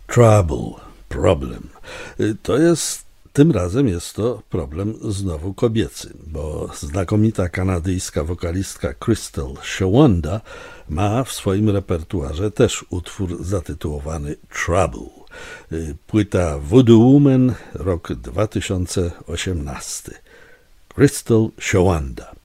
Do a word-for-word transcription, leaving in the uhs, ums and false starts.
Trouble, problem. To jest, tym razem jest to problem znowu kobiecy, bo znakomita kanadyjska wokalistka Crystal Shawanda ma w swoim repertuarze też utwór zatytułowany Trouble. Płyta Voodoo Woman, rok dwa tysiące osiemnasty. Crystal Shawanda.